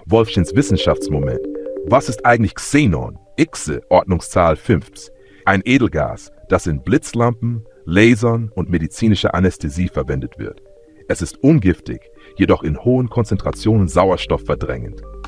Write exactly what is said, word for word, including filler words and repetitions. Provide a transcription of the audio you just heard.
Wolfschins Wissenschaftsmoment. Was ist eigentlich Xenon? Xe, Ordnungszahl fünf. Ein Edelgas, das in Blitzlampen, Lasern und medizinischer Anästhesie verwendet wird. Es ist ungiftig, jedoch in hohen Konzentrationen sauerstoffverdrängend.